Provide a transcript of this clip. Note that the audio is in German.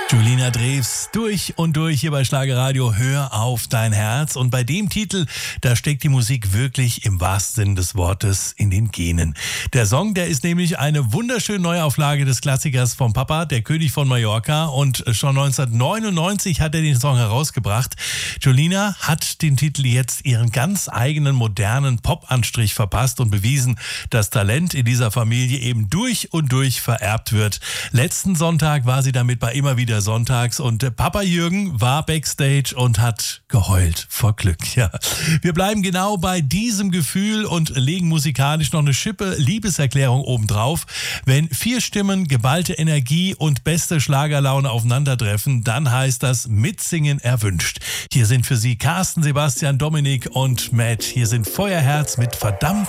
Julina Drews, durch und durch hier bei Schlagerradio, hör auf dein Herz. Und bei dem Titel, da steckt die Musik wirklich im wahrsten Sinne des Wortes in den Genen. Der Song, der ist nämlich eine wunderschöne Neuauflage des Klassikers vom Papa, der König von Mallorca. Und schon 1999 hat er den Song herausgebracht. Julina hat den Titel jetzt ihren ganz eigenen modernen Pop-Anstrich verpasst und bewiesen, dass Talent in dieser Familie eben durch und durch vererbt wird. Letzten Sonntag war sie damit bei Immer wieder Sonntags und Papa Jürgen war backstage und hat geheult vor Glück. Ja. Wir bleiben genau bei diesem Gefühl und legen musikalisch noch eine Schippe Liebeserklärung obendrauf. Wenn 4 Stimmen, geballte Energie und beste Schlagerlaune aufeinandertreffen, dann heißt das Mitsingen erwünscht. Hier sind für Sie Carsten, Sebastian, Dominik und Matt. Hier sind Feuerherz mit verdammt